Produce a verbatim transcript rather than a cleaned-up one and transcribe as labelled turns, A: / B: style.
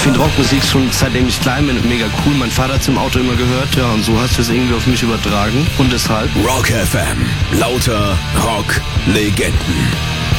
A: finde Rockmusik schon seitdem ich klein bin mega cool. Mein Vater hat es im Auto immer gehört, ja, und so hast du es irgendwie auf mich übertragen. Und deshalb
B: Rock F M. Lauter Rock-Legenden.